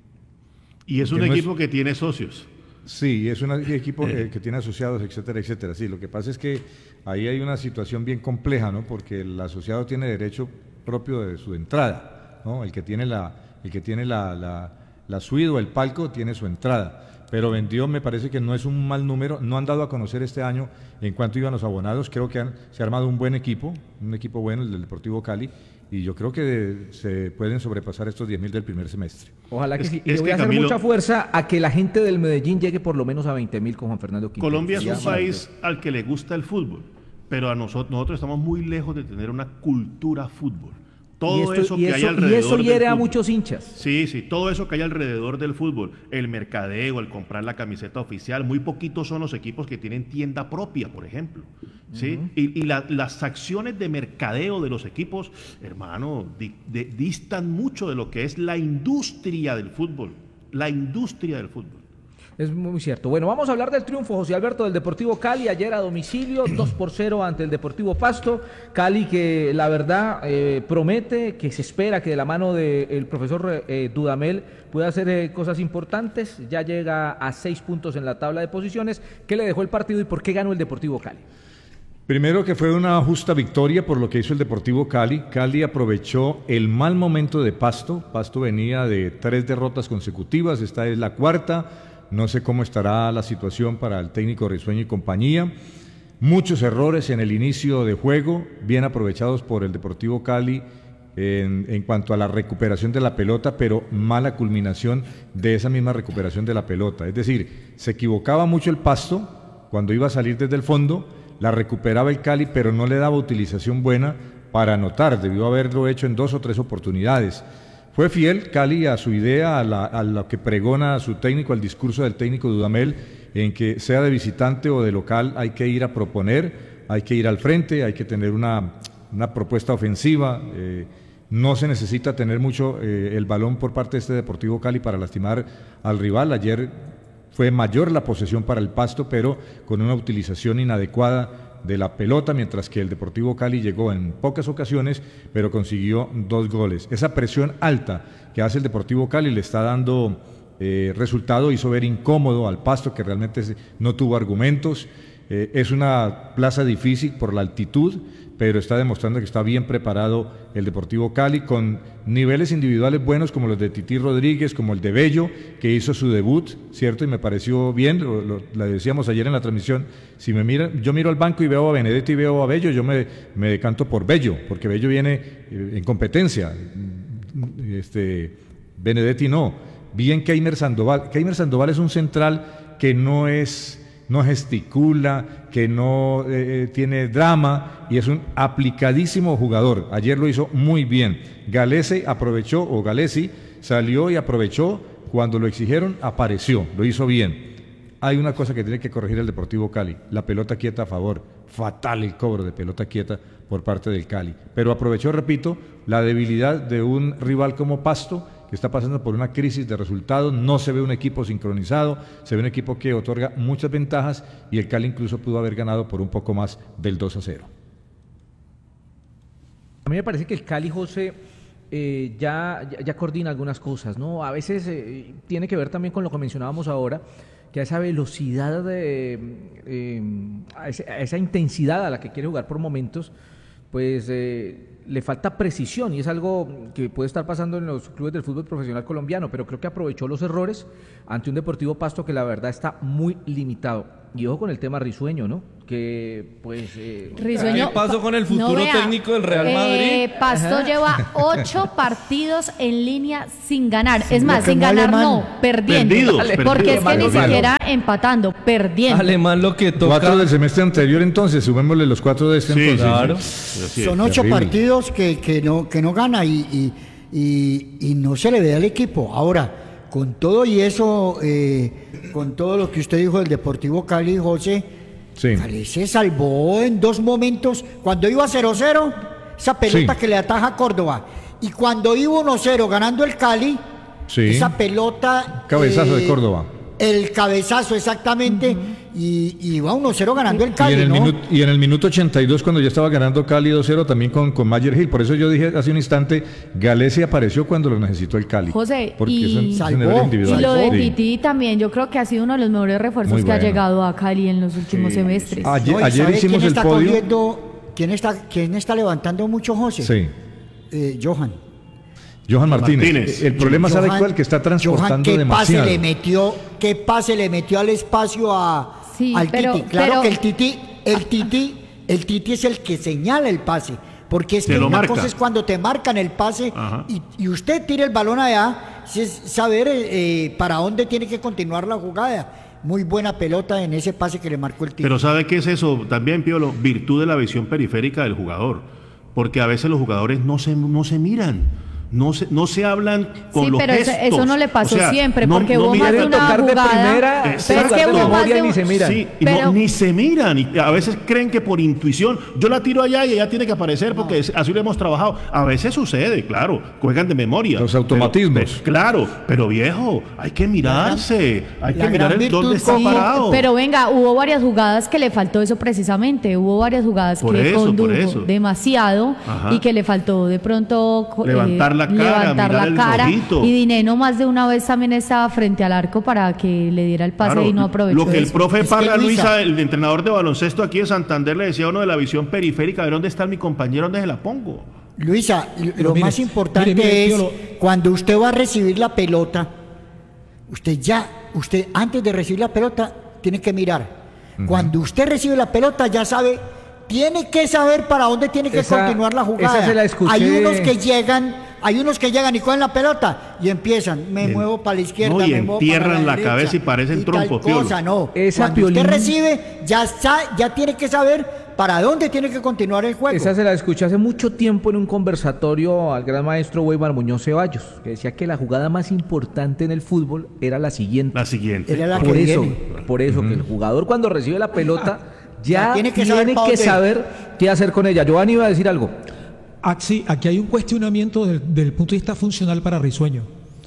Y es un Que no es- equipo que tiene socios. Sí, es un equipo eh, que tiene asociados, etcétera, etcétera. Sí, lo que pasa es que ahí hay una situación bien compleja, ¿no? Porque el asociado tiene derecho propio de su entrada, ¿no? El que tiene la, el que tiene la, la, la suite o el palco tiene su entrada. Pero vendió, me parece que no es un mal número, no han dado a conocer este año en cuánto iban los abonados, creo que han, se ha armado un buen equipo, un equipo bueno, el del Deportivo Cali, y yo creo que se pueden sobrepasar estos diez mil del primer semestre. Ojalá que Es- sí. Y es le voy que, a hacer Camilo- mucha fuerza a que la gente del Medellín llegue por lo menos a veinte mil con Juan Fernando Quintero. Colombia es Ya, un país al que le gusta el fútbol, pero a nosotros, nosotros estamos muy lejos de tener una cultura fútbol. Todo y esto- eso y que hay eso- alrededor Y eso del hiere a fútbol. muchos hinchas. Sí, sí, todo eso que hay alrededor del fútbol, el mercadeo, el comprar la camiseta oficial, muy poquitos son los equipos que tienen tienda propia, por ejemplo, ¿sí? Y, y la- las acciones de mercadeo de los equipos, hermano, di- de- distan mucho de lo que es la industria del fútbol, la industria del fútbol. Es muy cierto. Bueno, vamos a hablar del triunfo, José Alberto, del Deportivo Cali, ayer a domicilio, dos por cero ante el Deportivo Pasto. Cali que la verdad eh, promete, que se espera que de la mano del profesor eh, Dudamel pueda hacer eh, cosas importantes. Ya llega a seis puntos en la tabla de posiciones. ¿Qué le dejó el partido y por qué ganó el Deportivo Cali? Primero que fue una justa victoria por lo que hizo el Deportivo Cali. Cali aprovechó el mal momento de Pasto. Pasto venía de tres derrotas consecutivas, esta es la cuarta. No sé cómo estará la situación para el técnico Risueño y compañía. Muchos errores en el inicio de juego, bien aprovechados por el Deportivo Cali en, en cuanto a la recuperación de la pelota, pero mala culminación de esa misma recuperación de la pelota. Es decir, se equivocaba mucho el Pasto cuando iba a salir desde el fondo, la recuperaba el Cali, pero no le daba utilización buena para anotar. Debió haberlo hecho en dos o tres oportunidades. Fue fiel Cali a su idea, a, la, a lo que pregona su técnico, al discurso del técnico Dudamel, en que sea de visitante o de local hay que ir a proponer, hay que ir al frente, hay que tener una, una propuesta ofensiva. Eh, no se necesita tener mucho eh, el balón por parte de este Deportivo Cali para lastimar al rival. Ayer fue mayor la posesión para el Pasto, pero con una utilización inadecuada de la pelota, mientras que el Deportivo Cali llegó en pocas ocasiones, pero consiguió dos goles. Esa presión alta que hace el Deportivo Cali le está dando eh, resultado, hizo ver incómodo al Pasto, que realmente no tuvo argumentos. Eh, es una plaza difícil por la altitud, pero está demostrando que está bien preparado el Deportivo Cali, con niveles individuales buenos como los de Tití Rodríguez, como el de Bello, que hizo su debut, ¿cierto? Y me pareció bien, lo, lo, lo decíamos ayer en la transmisión, si me miran, yo miro al banco y veo a Benedetti y veo a Bello, yo me, me decanto por Bello, porque Bello viene eh, en competencia, este, Benedetti no. Bien Keimer Sandoval, Keimer Sandoval es un central que no es... no gesticula, que no eh, tiene drama y es un aplicadísimo jugador. Ayer lo hizo muy bien. Galese aprovechó, o Galesi salió y aprovechó, cuando lo exigieron, apareció, lo hizo bien. Hay una cosa que tiene que corregir el Deportivo Cali, la pelota quieta a favor. Fatal el cobro de pelota quieta por parte del Cali. Pero aprovechó, repito, la debilidad de un rival como Pasto, que está pasando por una crisis de resultados, no se ve un equipo sincronizado, se ve un equipo que otorga muchas ventajas y el Cali incluso pudo haber ganado por un poco más del dos a cero. A mí me parece que el Cali, José, eh, ya, ya, ya coordina algunas cosas, ¿no? A veces eh, tiene que ver también con lo que mencionábamos ahora, que a esa velocidad, de, eh, a, ese, a esa intensidad a la que quiere jugar por momentos, pues eh, le falta precisión, y es algo que puede estar pasando en los clubes del fútbol profesional colombiano, pero creo que aprovechó los errores ante un Deportivo Pasto que la verdad está muy limitado. Y ojo con el tema Risueño, ¿no? Que pues... Eh, Risueño, ¿Qué pasó con el futuro no vea, técnico del Real Madrid? Eh, Pasto Ajá. lleva ocho partidos en línea sin ganar. Es más, que sin no ganar alemán. no, perdiendo. Perdidos, porque es que perdidos. ni siquiera empatando, perdiendo. Alemán lo que toca. Cuatro del semestre anterior entonces, sumémosle los cuatro de este Sí, entonces. claro. ¿no? Así es. Son ocho terrible. partidos que, que, no, que no gana y, y, y, y no se le ve al equipo. Ahora, con todo y eso, eh, con todo lo que usted dijo del Deportivo Cali, José, Sí. Cali se salvó en dos momentos. Cuando iba cero cero, esa pelota Sí. que le ataja a Córdoba. Y cuando iba uno cero ganando el Cali, Sí. esa pelota... Cabezazo de eh, Córdoba. El cabezazo, exactamente. Y, y iba uno cero ganando el Y Cali, en, el ¿no? minuto, y en el minuto ochenta y dos, cuando ya estaba ganando Cali dos cero, también con, con Mayer Hill. Por eso yo dije hace un instante, Galese apareció cuando lo necesitó el Cali. José, porque y- son- son Salvó. errores Y individuales. lo de Sí. Titi también, yo creo que ha sido uno de los mejores refuerzos Muy que ha bueno. llegado a Cali en los últimos Sí. semestres. Ayer, No, ¿y ayer sabe hicimos quién el está podio. cogiendo- ¿quién, está, ¿Quién está levantando mucho, José? Sí. Eh, Johan. Johan Martínez. Martínez. El problema, ¿sabe Johan- cuál? Que está Johan, transportando ¿qué demasiado. pase le metió? ¿Qué pase le metió al espacio a, Sí, al pero- Titi? Claro pero- que el Titi, el Titi, el Titi es el que señala el pase. Porque es Te que lo una marca. cosa es cuando te marcan el pase Ajá. y, y usted tira el balón allá, si es saber eh, para dónde tiene que continuar la jugada. Muy buena pelota en ese pase que le marcó el Titi. Pero ¿sabe qué es eso? También, Piolo, virtud de la visión periférica del jugador. Porque a veces los jugadores no se, no se miran. No se, no se hablan con Sí, los pero eso, gestos. eso no le pasó O sea, siempre, no- porque no hubo más de miran- una tocar de jugada. primera, pero es exacto, que de hubo más memoria de ni un- se miran. Sí, y Pero- no, ni se miran. Y a veces creen que por intuición, yo la tiro allá y ella tiene que aparecer porque es- así lo hemos trabajado. A veces sucede, claro, juegan de memoria. Los Pero- automatismos. pero- claro, pero viejo, hay que mirarse, hay la que mirar gran el virtud dónde está con- parado. Pero venga, hubo varias jugadas que le faltó eso precisamente. Hubo varias jugadas Por que eso, por condujo eso. demasiado Ajá. y que le faltó de pronto co- Levantar la cara, levantar mirar la el cara. ojito. Y Dineno más de una vez también estaba frente al arco para que le diera el pase Claro, y no aprovechó lo que el eso. profe Es que, Parra, Luisa- Luisa, el entrenador de baloncesto aquí de Santander, le decía a uno de la visión periférica, a ver dónde está mi compañero, dónde se la pongo. Luisa, lo Pero mire, más importante mire, mire, es Piolo. cuando usted va a recibir la pelota, usted ya, usted antes de recibir la pelota tiene que mirar. Cuando usted recibe la pelota ya sabe, tiene que saber para dónde tiene que Esa- continuar la jugada. esa se la escuché. Hay unos que llegan, hay unos que llegan y cogen la pelota y empiezan, me En- muevo para la izquierda, no, y me muevo para entierran la derecha, cabeza y parecen y tal trompos, Piolo. cosa, no. Esa Cuando Piolín- usted recibe, ya sa- ya tiene que saber para dónde tiene que continuar el juego. Esa se la escuché hace mucho tiempo en un conversatorio al gran maestro Weimar Muñoz Ceballos, que decía que la jugada más importante en el fútbol era la siguiente. La siguiente. Era la por que eso, viene. por eso que el jugador cuando recibe la pelota ya Ya tiene tiene que saber que pa' dónde. saber qué hacer con ella. Giovanni iba a decir algo. Ah, sí, aquí hay un cuestionamiento del, del punto de vista funcional para Risueño.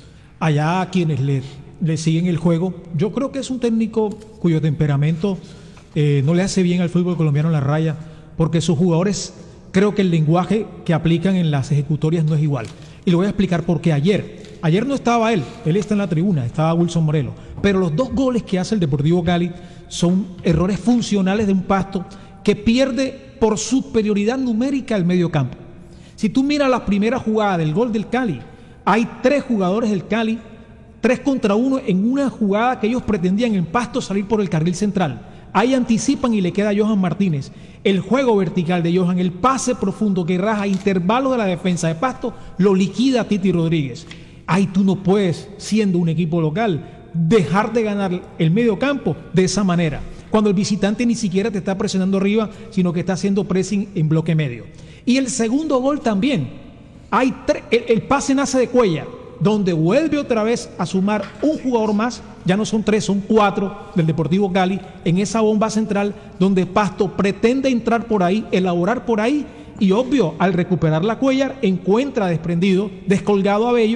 Allá a quienes le, le siguen el juego, yo creo que es un técnico cuyo temperamento eh, no le hace bien al fútbol colombiano en la raya, porque sus jugadores, creo que el lenguaje que aplican en las ejecutorias no es igual. Y le voy a explicar por qué ayer. Ayer no estaba él, él está en la tribuna, estaba Wilson Morelos. Pero los dos goles que hace el Deportivo Cali son errores funcionales de un Pasto que pierde por superioridad numérica el medio campo. Si tú miras la primera jugada del gol del Cali, hay tres jugadores del Cali, tres contra uno en una jugada que ellos pretendían en Pasto salir por el carril central. Ahí anticipan y le queda a Johan Martínez. El juego vertical de Johan, el pase profundo que raja intervalos de la defensa de Pasto, lo liquida Titi Rodríguez. Ahí tú no puedes, siendo un equipo local, dejar de ganar el medio campo de esa manera, cuando el visitante ni siquiera te está presionando arriba, sino que está haciendo pressing en bloque medio. Y el segundo gol también, hay tre- el, el pase nace de Cuellar, donde vuelve otra vez a sumar un jugador más, ya no son tres, son cuatro del Deportivo Cali, en esa bomba central, donde Pasto pretende entrar por ahí, elaborar por ahí, y obvio, al recuperar la Cuellar, encuentra desprendido, descolgado a Bello,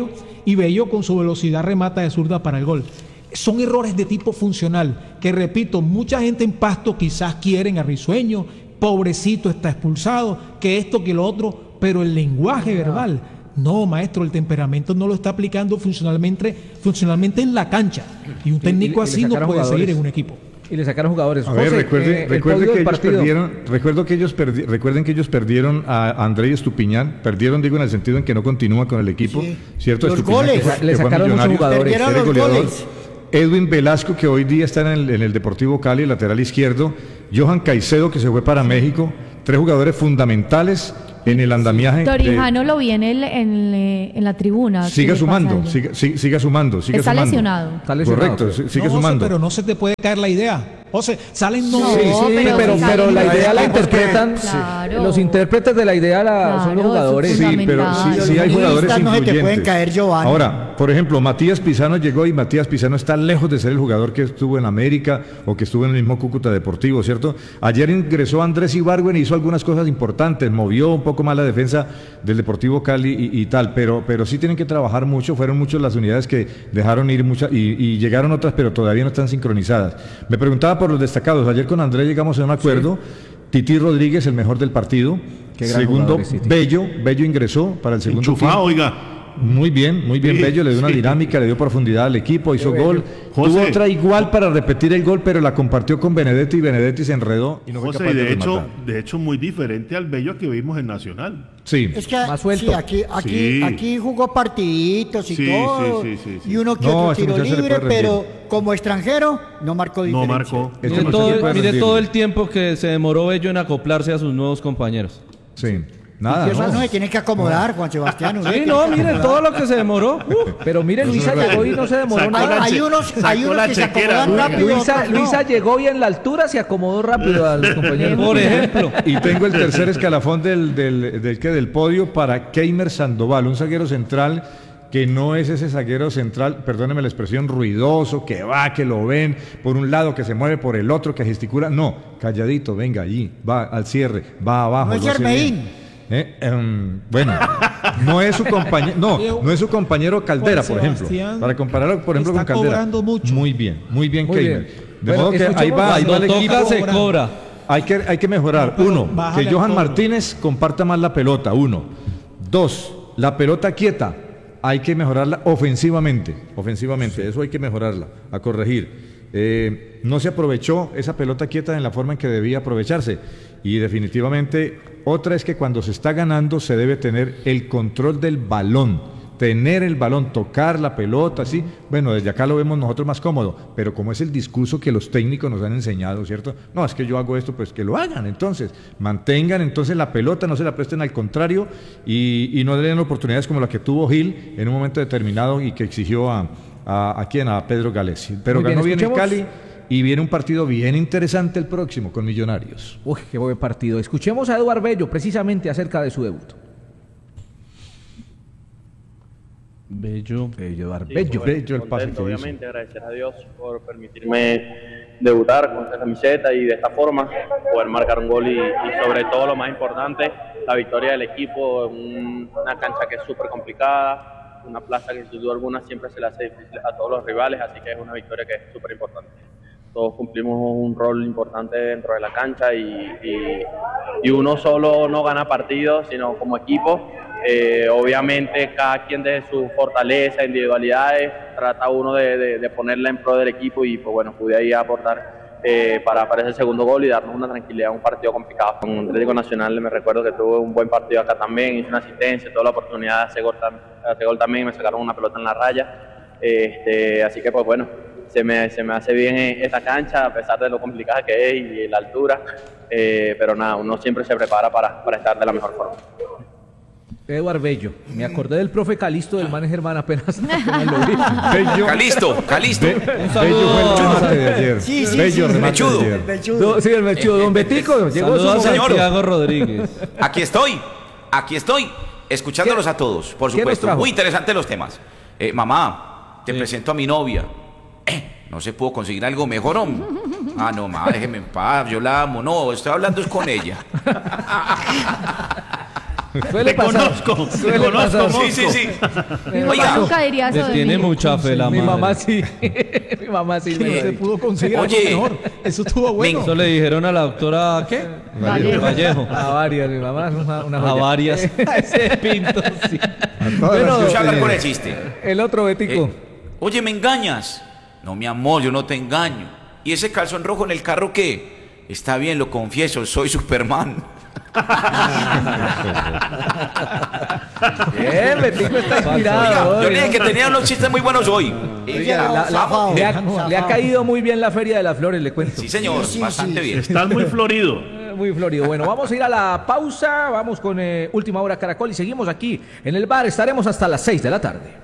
y Bello con su velocidad remata de zurda para el gol. Son errores de tipo funcional, que repito, mucha gente en Pasto quizás quieren a Risueño, pobrecito está expulsado, que esto, que lo otro, pero el lenguaje verbal, no, maestro, el temperamento no lo está aplicando funcionalmente, funcionalmente en la cancha, y un técnico y, y, y así no puede jugadores. seguir en un equipo. Y le sacaron jugadores. A ver, José, recuerde, eh, recuerde que ellos partido. perdieron, recuerdo que ellos perdi, recuerden que ellos perdieron a André Estupiñán, perdieron digo en el sentido en que no continúa con el equipo, sí. ¿cierto? Los Estupiñán, goles, que fue, le que sacaron muchos jugadores, perdieron los goleador. goles. Edwin Velasco, que hoy día está en el, en el Deportivo Cali, lateral izquierdo, Johan Caicedo, que se fue para México, tres jugadores fundamentales en el andamiaje. Torijano de, lo vi en, el, en, en la tribuna. Siga sumando, siga, siga, siga sumando, siga Está sumando. lesionado. Está lesionado. Correcto, sigue no, sumando. José, pero no se te puede caer la idea. José, salen no. No, Sí, sí, pero pero, sí pero la salen- idea la interpretan, Claro. los intérpretes de la idea la, son los Claro, jugadores. es Sí, pero sí, fundamental. sí hay Los jugadores futbolistas no se te influyentes. pueden caer, Giovanni. Ahora, por ejemplo, Matías Pizano llegó y Matías Pizano está lejos de ser el jugador que estuvo en América o que estuvo en el mismo Cúcuta Deportivo, ¿cierto? Ayer ingresó Andrés Ibargüen y hizo algunas cosas importantes, movió un poco más la defensa del Deportivo Cali y, y tal, pero, pero sí tienen que trabajar mucho, fueron muchas las unidades que dejaron ir muchas y, y llegaron otras, pero todavía no están sincronizadas. Me preguntaba por los destacados, ayer con Andrés llegamos a un acuerdo, sí. Titi Rodríguez, el mejor del partido. Qué gran Segundo, jugador es Titi. Bello, Bello ingresó para el segundo Enchufado, tiempo. oiga. Muy bien, muy bien, Sí, Bello, le dio una sí. dinámica, le dio profundidad al equipo, hizo gol. José. Tuvo otra igual para repetir el gol, pero la compartió con Benedetti y Benedetti se enredó y no fue José, capaz y de de hecho, rematar. de hecho, muy diferente al Bello que vimos en Nacional. Sí. Es que Más suelto. sí, aquí, aquí, Sí. aquí jugó partiditos y Sí, todo, sí, sí, sí, sí. y uno que No, otro ese tiro muchacho le libre, puede rendir. pero como extranjero no marcó No diferencia. marcó. Este Mire, muchacho todo, puede mire rendir. todo el tiempo que se demoró Bello en acoplarse a sus nuevos compañeros. Sí. Nada, Y eso no. no se tiene que acomodar, Juan Sebastián. uno se Sí, tiene no, que miren acomodar. todo lo que se demoró. Uh, Pero miren, Luisa llegó y no se demoró Sacó Hay, nada. la hay che- unos, sacó hay unos la que se chequera, acomodan Luis. rápido. Luisa, otros no. Luisa llegó y en la altura se acomodó rápido a los compañeros. por ejemplo. Y tengo el tercer escalafón del, del, del, que del podio para Keimer Sandoval, un zaguero central que no es ese zaguero central, perdónenme la expresión, ruidoso, que va, que lo ven por un lado, que se mueve por el otro, que gesticula. No, calladito, venga allí, va al cierre, va abajo. No es lo hace Germain. bien. Eh, em, bueno, no es su compañero, no, no es su compañero Caldera, Juan por ejemplo. Sebastián Para compararlo, por ejemplo, está con Caldera. cobrando mucho. Muy bien, muy bien, Muy Keimer. bien. De Bueno, modo que ahí escuchemos va, ahí va Cuando el equipo. toca se cobra. Hay que, hay que mejorar. Pero Uno, bájale que al Johan cobro. Martínez comparta más la pelota. Uno. Dos, la pelota quieta. Hay que mejorarla ofensivamente. Ofensivamente, eso hay que mejorarla, a corregir. Eh, no se aprovechó esa pelota quieta en la forma en que debía aprovecharse. Y definitivamente, otra es que cuando se está ganando se debe tener el control del balón. Tener el balón, tocar la pelota, así. Bueno, desde acá lo vemos nosotros más cómodo, pero como es el discurso que los técnicos nos han enseñado, ¿cierto? No, es que yo hago esto, pues que lo hagan, entonces. Mantengan entonces la pelota, no se la presten al contrario y, y no den oportunidades como la que tuvo Gil en un momento determinado y que exigió a, a, ¿a quién? A Pedro Galesi. Pero Muy bien, ganó bien el escuchemos- Cali y viene un partido bien interesante el próximo con Millonarios. Uy, qué buen partido. Escuchemos a Eduard Bello precisamente acerca de su debut. Bello. Bello, Eduard Sí, Bello. pues, Bello el pase contento, que hizo. obviamente, agradecer a Dios por permitirme debutar con esta camiseta y de esta forma poder marcar un gol y, y sobre todo lo más importante, la victoria del equipo en una cancha que es súper complicada, una plaza que sin duda alguna siempre se le hace difícil a todos los rivales, así que es una victoria que es súper importante. Todos cumplimos un rol importante dentro de la cancha y, y, y uno solo no gana partidos, sino como equipo. Eh, obviamente cada quien de su fortaleza, individualidades, trata uno de, de, de ponerla en pro del equipo y pues bueno, pude ahí aportar eh, para, para ese segundo gol y darnos una tranquilidad en un partido complicado. Con Atlético Nacional me recuerdo que tuve un buen partido acá también, hice una asistencia, tuve la oportunidad de hacer gol, de hacer gol también, me sacaron una pelota en la raya, este, así que pues bueno, se me, se me hace bien esta cancha a pesar de lo complicada que es y la altura, eh, pero nada, uno siempre se prepara para, para estar de la mejor forma. Eduard Bello. Me acordé del profe Calisto del man Germán apenas, apenas lo vi. Bello, Calisto, Calisto. Be- Bello fue el remate de ayer. Sí, sí, Bello sí. remate Mechudo. de ayer. Do- sí, el mechudo. Don Betico, llegó su Saludos a momento. Santiago Rodríguez. Aquí estoy, aquí estoy, escuchándolos a todos, por ¿Qué nos supuesto. trajo? Muy interesantes los temas. Eh, mamá, te Sí. presento a mi novia. Eh, ¿no se pudo conseguir algo mejor, hombre? Ah, no, mamá, déjeme en paz, yo la amo. No, estoy hablando es con ella. Suele Te pasar. conozco, te Suele conozco, pasar. Sí, sí, sí. Mi mamá nunca diría eso Le de tiene mí. mucha fe la Mi madre. mamá sí. Mi mamá sí. Que me no lo se dijo. pudo conseguir algo Oye. mejor. Eso estuvo bueno. Eso le dijeron a la doctora, ¿qué? Vallejo. Vallejo. A varias, mi mamá es una, una A joya. varias. Ese pinto, sí. todas Bueno, Yo sé hablar eh, con el chiste. el otro Betico. Eh, Oye, ¿me engañas? No, mi amor, yo no te engaño. ¿Y ese calzón rojo en el carro qué? Está bien, lo confieso, soy Superman. Bien, Betico está inspirado. Oiga, yo hoy, le dije ¿no? que tenía unos chistes muy buenos hoy. Oiga, la- la- Zafado, le, ha, zafado. le ha caído muy bien la Feria de las Flores, le cuento. Sí, señor, Sí, sí, bastante sí. bien. Estás muy florido. Eh, Muy florido. Bueno, vamos a ir a la pausa. Vamos con eh, Última Hora Caracol y seguimos aquí en el bar. Estaremos hasta las seis de la tarde.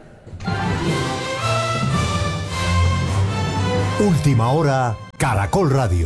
Última Hora, Caracol Radio.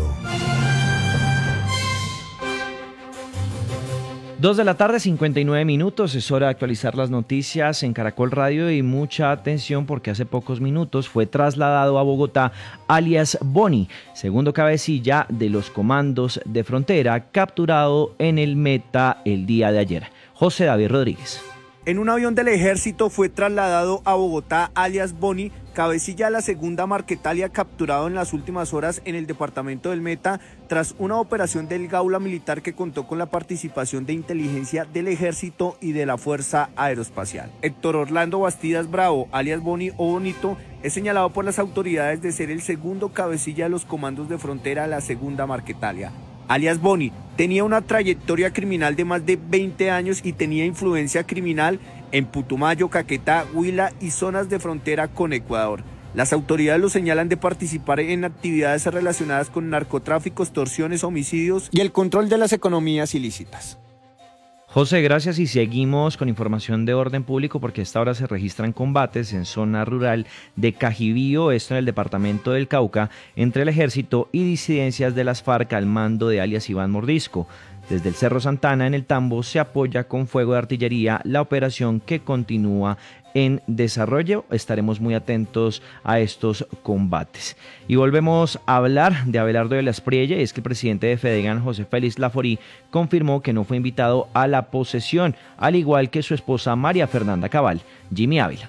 Dos de la tarde, cincuenta y nueve minutos, es hora de actualizar las noticias en Caracol Radio y mucha atención porque hace pocos minutos fue trasladado a Bogotá alias Boni, segundo cabecilla de los comandos de frontera, capturado en el Meta el día de ayer. José David Rodríguez. En un avión del ejército fue trasladado a Bogotá alias Boni, cabecilla de la segunda Marquetalia, capturado en las últimas horas en el departamento del Meta tras una operación del Gaula Militar que contó con la participación de inteligencia del ejército y de la Fuerza Aeroespacial. Héctor Orlando Bastidas Bravo, alias Boni o Bonito, es señalado por las autoridades de ser el segundo cabecilla de los comandos de frontera de la segunda Marquetalia. Alias Boni tenía una trayectoria criminal de más de veinte años y tenía influencia criminal en Putumayo, Caquetá, Huila y zonas de frontera con Ecuador. Las autoridades lo señalan de participar en actividades relacionadas con narcotráfico, extorsiones, homicidios y el control de las economías ilícitas. José, gracias y seguimos con información de orden público porque a esta hora se registran combates en zona rural de Cajibío, esto en el departamento del Cauca, entre el ejército y disidencias de las FARC al mando de alias Iván Mordisco. Desde el Cerro Santana en el Tambo se apoya con fuego de artillería la operación que continúa en desarrollo. Estaremos muy atentos a estos combates. Y volvemos a hablar de Abelardo de la Espriella, y es que el presidente de Fedegan, José Félix Laforí, confirmó que no fue invitado a la posesión, al igual que su esposa María Fernanda Cabal. Jimmy Ávila.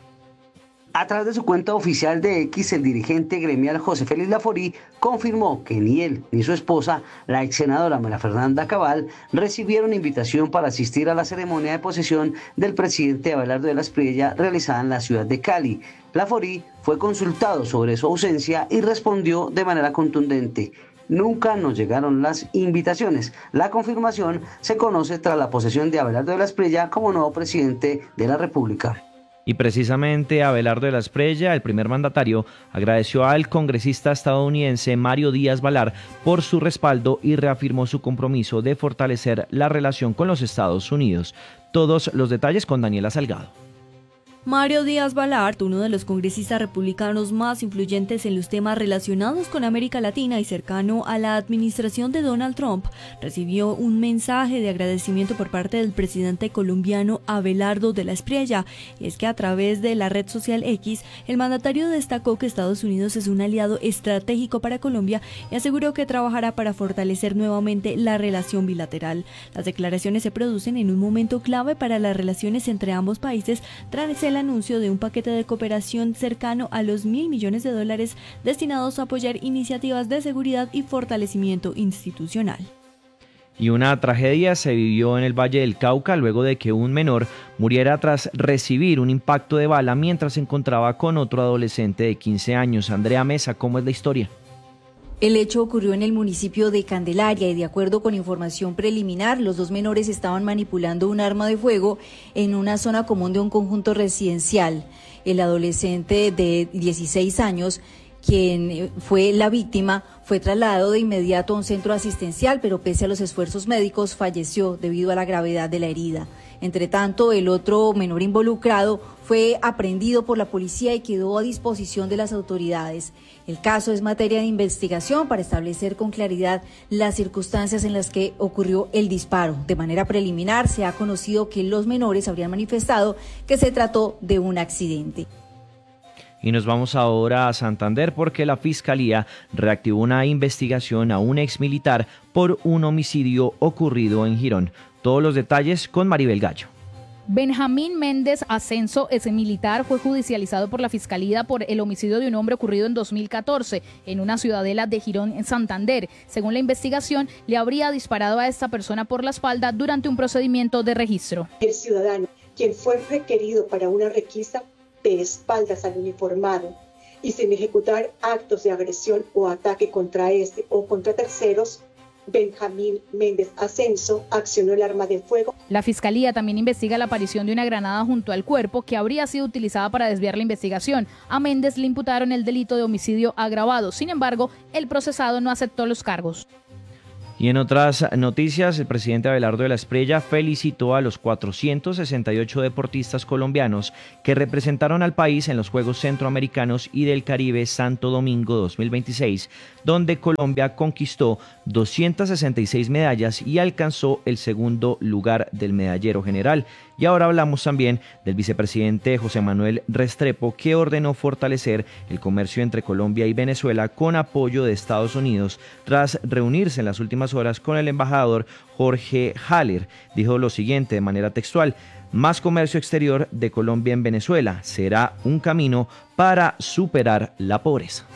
A través de su cuenta oficial de X, el dirigente gremial José Félix Laforí confirmó que ni él ni su esposa, la ex senadora María Fernanda Cabal, recibieron invitación para asistir a la ceremonia de posesión del presidente Abelardo de la Espriella realizada en la ciudad de Cali. Laforí fue consultado sobre su ausencia y respondió de manera contundente: nunca nos llegaron las invitaciones. La confirmación se conoce tras la posesión de Abelardo de la Espriella como nuevo presidente de la República. Y precisamente Abelardo de la Espriella, el primer mandatario, agradeció al congresista estadounidense Mario Díaz Balar por su respaldo y reafirmó su compromiso de fortalecer la relación con los Estados Unidos. Todos los detalles con Daniela Salgado. Mario Díaz Balart, uno de los congresistas republicanos más influyentes en los temas relacionados con América Latina y cercano a la administración de Donald Trump, recibió un mensaje de agradecimiento por parte del presidente colombiano Abelardo de la Espriella. Y es que a través de la red social X, el mandatario destacó que Estados Unidos es un aliado estratégico para Colombia y aseguró que trabajará para fortalecer nuevamente la relación bilateral. Las declaraciones se producen en un momento clave para las relaciones entre ambos países tras el anuncio de un paquete de cooperación cercano a los mil millones de dólares destinados a apoyar iniciativas de seguridad y fortalecimiento institucional. Y una tragedia se vivió en el Valle del Cauca luego de que un menor muriera tras recibir un impacto de bala mientras se encontraba con otro adolescente de quince años. Andrea Mesa, ¿cómo es la historia? El hecho ocurrió en el municipio de Candelaria y de acuerdo con información preliminar, los dos menores estaban manipulando un arma de fuego en una zona común de un conjunto residencial. El adolescente de dieciséis años, quien fue la víctima, fue trasladado de inmediato a un centro asistencial, pero pese a los esfuerzos médicos falleció debido a la gravedad de la herida. Entre tanto, el otro menor involucrado fue aprehendido por la policía y quedó a disposición de las autoridades. El caso es materia de investigación para establecer con claridad las circunstancias en las que ocurrió el disparo. De manera preliminar, se ha conocido que los menores habrían manifestado que se trató de un accidente. Y nos vamos ahora a Santander porque la Fiscalía reactivó una investigación a un exmilitar por un homicidio ocurrido en Girón. Todos los detalles con Maribel Gallo. Benjamín Méndez Ascenso, ese militar, fue judicializado por la Fiscalía por el homicidio de un hombre ocurrido en dos mil catorce en una ciudadela de Girón, en Santander. Según la investigación, le habría disparado a esta persona por la espalda durante un procedimiento de registro. El ciudadano, quien fue requerido para una requisa de espaldas al uniformado y sin ejecutar actos de agresión o ataque contra este o contra terceros, Benjamín Méndez Ascenso accionó el arma de fuego. La Fiscalía también investiga la aparición de una granada junto al cuerpo que habría sido utilizada para desviar la investigación. A Méndez le imputaron el delito de homicidio agravado. Sin embargo, el procesado no aceptó los cargos. Y en otras noticias, el presidente Abelardo de la Espriella felicitó a los cuatrocientos sesenta y ocho deportistas colombianos que representaron al país en los Juegos Centroamericanos y del Caribe Santo Domingo dos mil veintiséis, donde Colombia conquistó doscientas sesenta y seis medallas y alcanzó el segundo lugar del medallero general. Y ahora hablamos también del vicepresidente José Manuel Restrepo, que ordenó fortalecer el comercio entre Colombia y Venezuela con apoyo de Estados Unidos tras reunirse en las últimas horas con el embajador Jorge Haller. Dijo lo siguiente de manera textual: más comercio exterior de Colombia en Venezuela será un camino para superar la pobreza.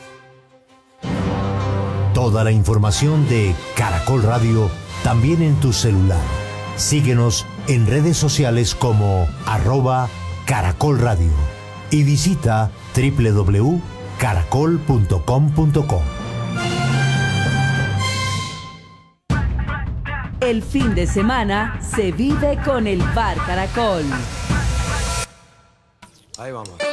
Toda la información de Caracol Radio también en tu celular. Síguenos en redes sociales como arroba Caracol Radio y visita doble u doble u doble u punto caracol punto com punto co. El fin de semana se vive con el Bar Caracol. Ahí vamos.